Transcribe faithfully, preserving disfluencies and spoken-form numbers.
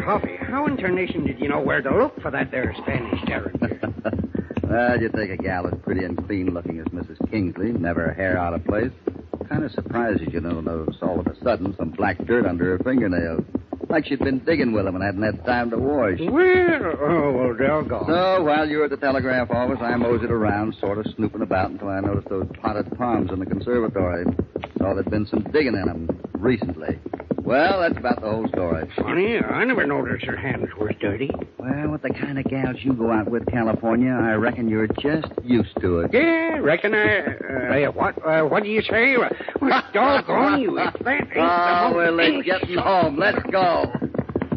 coffee. How in tarnation did you know where to look for that there Spanish Terrier? Well, you take a gal as pretty and clean looking as Missus Kingsley, never a hair out of place. Kind of surprises you to notice all of a sudden some black dirt under her fingernails. Like she'd been digging with them and hadn't had time to wash. Well, oh, well, doggone. So, while you were at the telegraph office, I moseyed around, sort of snooping about until I noticed those potted palms in the conservatory. Saw there'd been some digging in them recently. Well, that's about the whole story. Funny, I never noticed her hands were dirty. Well, with the kind of gals you go out with, California, I reckon you're just used to it. Yeah, reckon I... Uh, what uh, What do you say? Well, doggone you, if that ain't Oh, the well, most let's get home. Let's go.